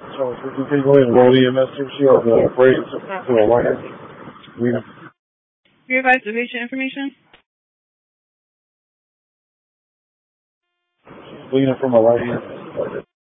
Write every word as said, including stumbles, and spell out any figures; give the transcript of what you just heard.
So if we can go ahead and roll E M S here, she has a break to a wire. Be advised of patient information. Bleeding from a right hand.